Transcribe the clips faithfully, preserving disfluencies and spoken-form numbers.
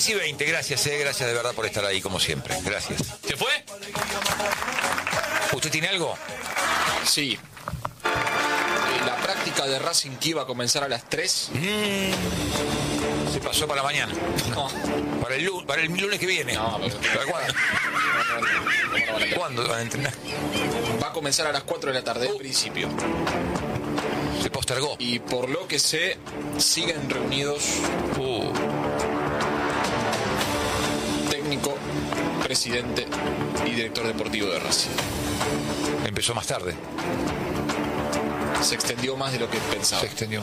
diez y veinte, gracias, eh, gracias de verdad por estar ahí como siempre. Gracias. ¿Se fue? ¿Usted tiene algo? Sí. La práctica de Racing que iba a comenzar a las tres. Mm, se pasó para mañana. No. Para el, para el lunes que viene. No, pero... ¿Para cuándo? ¿Cuándo van a entrenar? Va a comenzar a las cuatro de la tarde, en principio. Se postergó. Y por lo que sé, siguen reunidos Uh. técnico, presidente y director deportivo de Racing. Empezó más tarde. Se extendió más de lo que pensaba. Se extendió.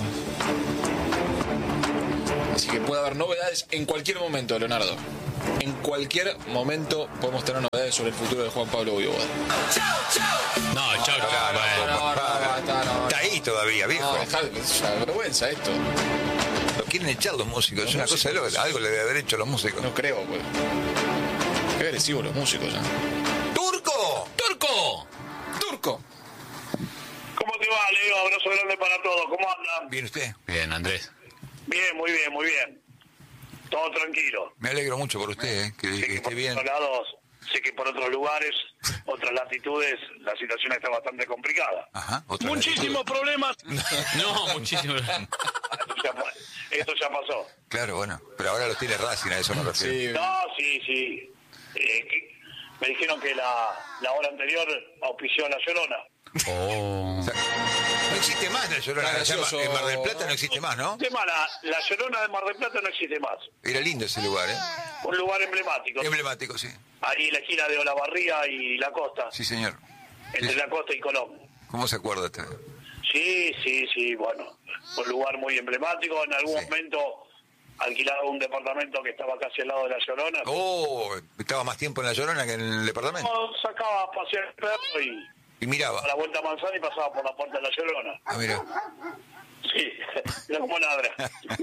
Así que puede haber novedades en cualquier momento, Leonardo. En cualquier momento podemos tener novedades sobre el futuro de Juan Pablo Voivoda. No, chau, chau. no, Bueno. No, no, no, no, no. Está ahí todavía, viejo. No, dejá, es una vergüenza esto. Lo quieren echar los músicos. Es una Los cosa de loco. Algo le debe haber hecho a los músicos. No creo, pues. Qué agresivos los músicos, ¿eh? ¡Turco! ¡Turco! ¡Turco! ¿Cómo te va, Leo? Abrazo grande para todos. ¿Cómo andan? ¿Bien usted? Bien, Andrés. Bien, muy bien, muy bien. Todo tranquilo. Me alegro mucho por usted, eh, que, Sé que que esté por bien. otros lados, sé que por otros lugares, otras latitudes, la situación está bastante complicada. Ajá. Otra Muchísimos problemas. No, muchísimo. Esto ya, pa- esto ya pasó. Claro, bueno. Pero ahora los tiene Racing, a eso me refiero. Sí. No, sí, sí. Eh, que- me dijeron que la, la hora anterior auspició a La Llorona. Oh. O sea, no existe más la Llorona. Está Se llama- gracioso. En Mar del Plata no existe más, ¿no? El tema, la, la Llorona de Mar del Plata no existe más. Era lindo ese lugar, ¿eh? Un lugar emblemático. Emblemático, sí. Ahí en la esquina de Olavarría y La Costa. Sí, señor. Entre Sí. La Costa y Colón. ¿Cómo se acuerda usted? Sí, sí, sí, bueno, un lugar muy emblemático. En algún Sí. momento alquilaba un departamento que estaba casi al lado de La Llorona. Oh, estaba más tiempo en la Llorona que en el departamento. No, sacaba a pasear el perro y Y miraba. a la vuelta a Manzana y pasaba por la puerta de La Llorona. Ah, mira. Sí, era como ladra.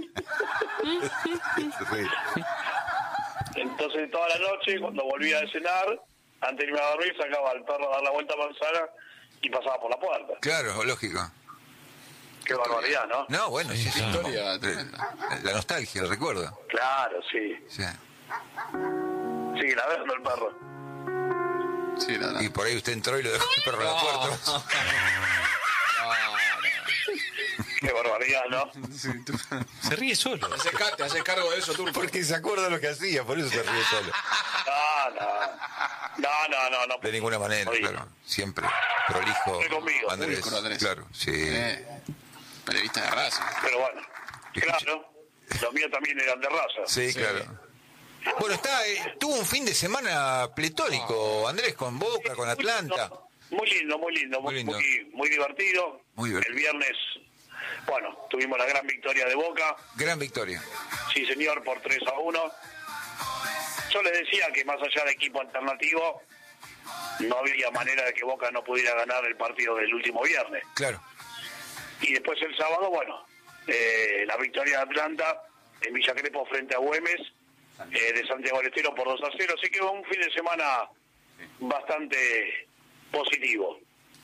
Sí. Entonces toda la noche, cuando volvía a cenar, antes de irme a dormir, sacaba al perro a dar la vuelta a Manzana y pasaba por la puerta. Claro, lógico. Qué barbaridad, ¿no? No, bueno, sí, sí. Historia no. tremenda. La nostalgia, el recuerdo. Claro, sí. Sí. Sigue ladrando el perro. Sí, la verdad. Y por ahí usted entró y lo dejó el perro en la puerta. Qué barbaridad, ¿no? Se ríe solo. Hace ca- te haces cargo de eso, Turco. Porque se acuerda de lo que hacía, por eso se ríe solo. No, no. No, no, no. no. De ninguna manera, Oye, claro. Siempre prolijo. Estoy conmigo. Andrés. Pulcro, Andrés. Claro, sí. Eh, periodista de raza. Pero bueno, claro. Los míos también eran de raza. Sí, Sí. claro. Bueno, está, eh, tuvo un fin de semana pletórico, Andrés, con Boca, con Atlanta. Muy lindo, muy lindo, Muy muy, lindo. muy, muy divertido. Muy divertido. El viernes, bueno, tuvimos la gran victoria de Boca. Gran victoria. Sí, señor, por tres a uno. Yo les decía que más allá de equipo alternativo, no había manera de que Boca no pudiera ganar el partido del último viernes. Claro. Y después el sábado, bueno, eh, la victoria de Atlanta en Villa Crespo frente a Güemes, eh, de Santiago del Estero por dos a cero. Así que un fin de semana bastante positivo.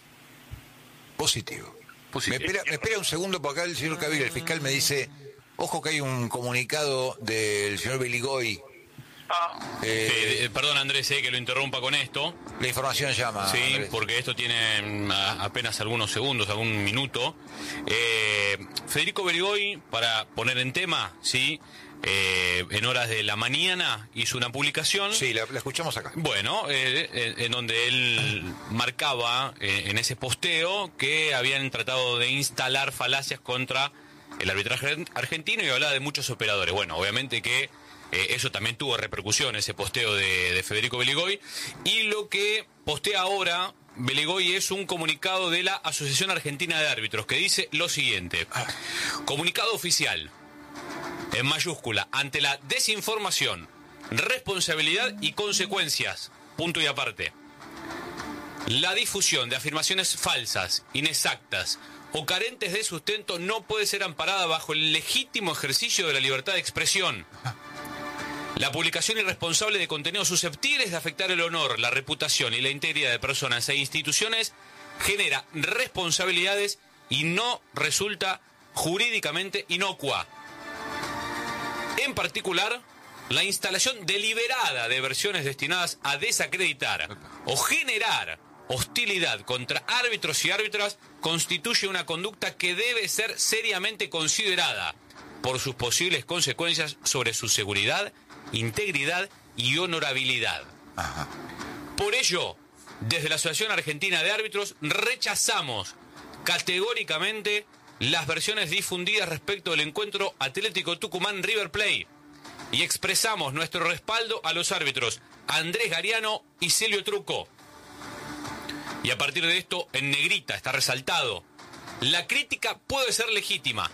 Positivo. Positivo. Me, espera, me espera un segundo, porque acá el señor Cavill, el fiscal, me dice, ojo que hay un comunicado del señor Beligoy. Ah, Eh, Eh, eh, perdón, Andrés, eh, que lo interrumpa con esto. la información llama. Sí, Andrés. porque esto tiene mm, a- apenas algunos segundos, algún minuto. Eh, Federico Berigoy, para poner en tema, sí, eh, en horas de la mañana hizo una publicación. Sí, la, la escuchamos acá. Bueno, eh, eh, en donde él marcaba eh, en ese posteo que habían tratado de instalar falacias contra el arbitraje argentino y hablaba de muchos operadores. Bueno, obviamente que eh, eso también tuvo repercusión, ese posteo de, de Federico Beligoy. Y lo que postea ahora Beligoy es un comunicado de la Asociación Argentina de Árbitros que dice lo siguiente. Comunicado oficial. En mayúscula, ante la desinformación, responsabilidad y consecuencias, punto y aparte. La difusión de afirmaciones falsas, inexactas o carentes de sustento no puede ser amparada bajo el legítimo ejercicio de la libertad de expresión. La publicación irresponsable de contenidos susceptibles de afectar el honor, la reputación y la integridad de personas e instituciones genera responsabilidades y no resulta jurídicamente inocua. En particular, la instalación deliberada de versiones destinadas a desacreditar o generar hostilidad contra árbitros y árbitras constituye una conducta que debe ser seriamente considerada por sus posibles consecuencias sobre su seguridad, integridad y honorabilidad. Ajá. Por ello, desde la Asociación Argentina de Árbitros rechazamos categóricamente las versiones difundidas respecto del encuentro Atlético Tucumán-River Plate y expresamos nuestro respaldo a los árbitros Andrés Gariano y Silvio Trucco. Y a partir de esto, en negrita está resaltado: la crítica puede ser legítima.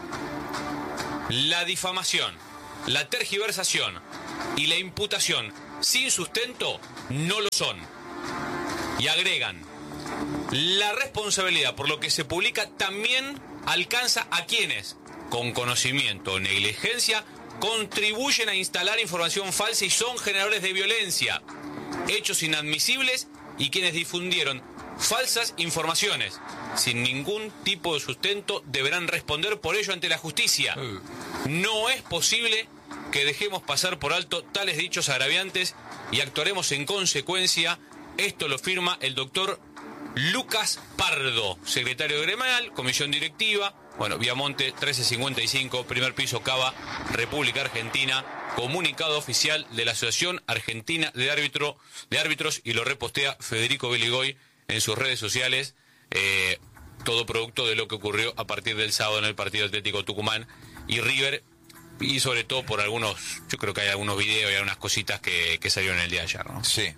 La difamación, la tergiversación y la imputación sin sustento no lo son. Y agregan: la responsabilidad por lo que se publica también alcanza a quienes, con conocimiento o negligencia, contribuyen a instalar información falsa y son generadores de violencia, hechos inadmisibles, y quienes difundieron falsas informaciones sin ningún tipo de sustento deberán responder por ello ante la justicia. No es posible que dejemos pasar por alto tales dichos agraviantes y actuaremos en consecuencia. Esto lo firma el doctor Lucas Pardo, secretario gremial, comisión directiva, bueno, Viamonte trece cincuenta y cinco, primer piso, Cava, República Argentina. Comunicado oficial de la Asociación Argentina de, Árbitro, de Árbitros, y lo repostea Federico Beligoy en sus redes sociales. Eh, todo producto de lo que ocurrió a partir del sábado en el partido Atlético Tucumán y River, y sobre todo por algunos, yo creo que hay algunos videos y algunas cositas que, que salieron el día de ayer, ¿no? Sí.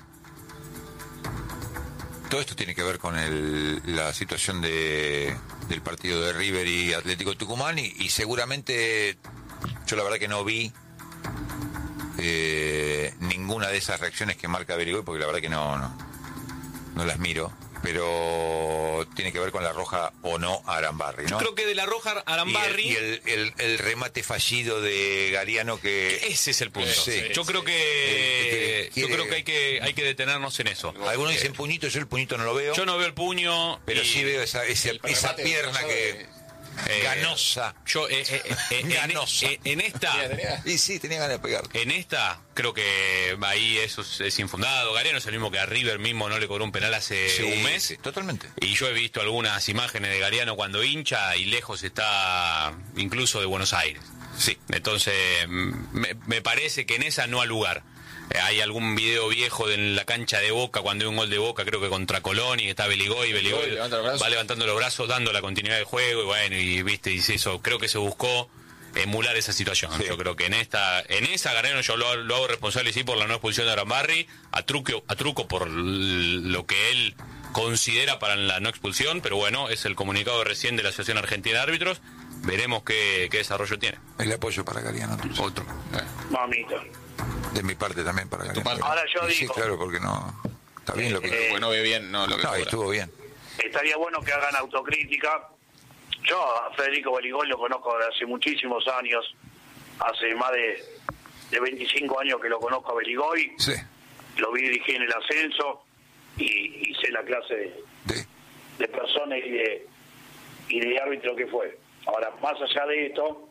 Todo esto tiene que ver con el, la situación de, del partido de River y Atlético Tucumán, y, y seguramente yo la verdad que no vi eh, ninguna de esas reacciones que marca Beligoy, porque la verdad que no, no, no las miro, pero tiene que ver con la roja o no a Arambarri, ¿no? Yo creo que de la roja a Arambarri... Y el, y el, el, el remate fallido de Gariano que... Ese es el punto. Sí. Yo creo que... El, el, el, yo creo que hay que hay que detenernos en eso. Algunos Eh, dicen puñito, yo el puñito no lo veo. Yo no veo el puño, pero y, sí veo esa, esa, esa pierna que... eh, ganosa. Yo, eh, eh, eh, Ganosa. En, en esta... Y sí, tenía ganas de pegar. En esta, creo que ahí eso es, es infundado. Gariano es el mismo que a River mismo no le cobró un penal hace Sí, un mes. sí, totalmente. Y yo he visto algunas imágenes de Gariano cuando hincha y lejos está incluso de Buenos Aires. Sí. Entonces, me, me parece que en esa no ha lugar. Eh, Hay algún video viejo de en la cancha de Boca, cuando hay un gol de Boca, creo que contra Colón, y está Beligoy, y Beligoy levanta los brazos. va levantando los brazos, dando la continuidad del juego, y bueno, y viste, y eso, creo que se buscó emular esa situación. Sí. Yo creo que en esta, en esa Gariano yo lo, lo hago responsable, sí, por la no expulsión de Arambarri, a Truco, a Truco por lo que él considera para la no expulsión, pero bueno, es el comunicado recién de la Asociación Argentina de Árbitros. Veremos qué, qué desarrollo tiene. El apoyo para Gariano. Otro. Mamita. De mi parte también para Gariano. parte. Ahora yo Y sí, digo- claro, porque no... Está bien lo que... Eh, Bueno, ve bien, no lo que no, y cobra. estuvo bien. Estaría bueno que hagan autocrítica. Yo a Federico Beligoy lo conozco desde hace muchísimos años, hace más de, de veinticinco años que lo conozco a Beligoy, Sí. lo vi dirigir en el ascenso y, y sé la clase de, De, de persona y de, y de árbitro que fue. Ahora, más allá de esto,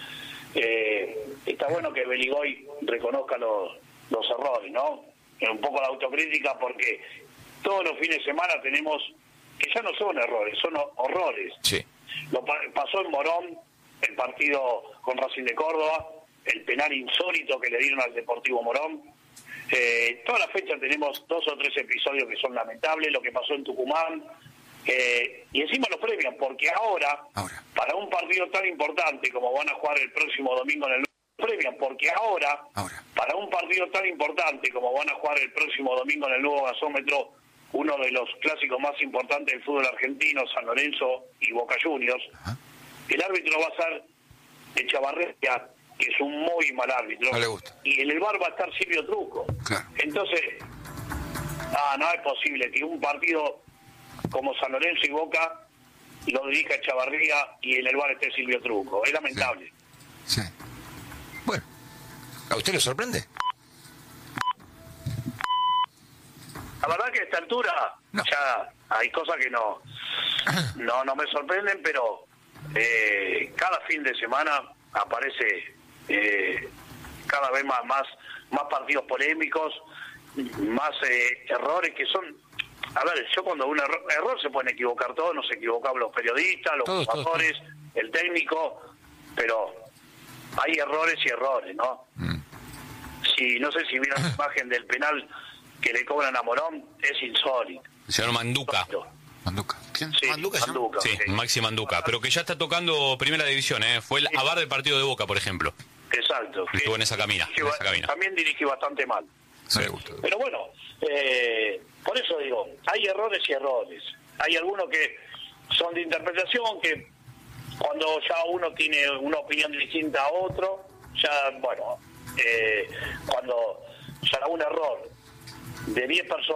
eh, está bueno que Beligoy reconozca los, los errores, ¿no? Un poco la autocrítica, porque todos los fines de semana tenemos, que ya no son errores, son ho- horrores. sí. Lo pa- pasó en Morón, el partido con Racing de Córdoba, el penal insólito que le dieron al Deportivo Morón. Eh, toda la fecha tenemos dos o tres episodios que son lamentables, lo que pasó en Tucumán, eh, y encima los premian, porque ahora, Ahora. para un partido tan importante como van a jugar el próximo domingo en el premian, porque ahora, Ahora. para un partido tan importante como van a jugar el próximo domingo en el nuevo gasómetro, uno de los clásicos más importantes del fútbol argentino, San Lorenzo y Boca Juniors, Ajá. el árbitro va a ser Echavarría, que es un muy mal árbitro. No le gusta. Y en el bar va a estar Silvio Trucco. Claro. Entonces, ah, no es posible que un partido como San Lorenzo y Boca lo dirija Echavarría y en el bar esté Silvio Trucco. Es lamentable. Sí. Bueno. ¿A usted le sorprende? La verdad que a esta altura No. ya hay cosas que no no no me sorprenden, pero eh, cada fin de semana aparece eh, cada vez más, más, más partidos polémicos, más eh, errores que son... A ver, yo cuando un error, error se pueden equivocar todos, nos equivocamos los periodistas, los todos, jugadores, todos, todos. el técnico, pero hay errores y errores, ¿no? Mm. Si no sé si vieron la imagen del penal que le cobran a Morón, es insólito. El señor Manduca. Manduca. ¿Quién? Sí, Manduca, Manduca sí, sí, Maxi Manduca, pero que ya está tocando primera división, ¿eh? Fue el sí. avar del partido de Boca, por ejemplo. Exacto. Que estuvo en esa cabina, en esa cabina. También dirige bastante mal. Sí. Pero bueno, eh, por eso digo, hay errores y errores. Hay algunos que son de interpretación, que cuando ya uno tiene una opinión distinta a otro, ya, bueno, eh, cuando ya un error de diez personas